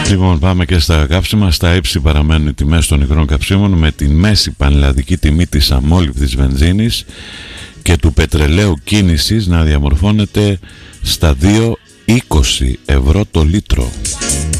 Λοιπόν, πάμε και στα καύσιμα. Στα ύψη παραμένουν οι τιμές των υγρών καυσίμων, με τη μέση πανελλαδική τιμή της αμόλυβδης βενζίνης και του πετρελαίου κίνησης να διαμορφώνεται στα 2,20 ευρώ το λίτρο.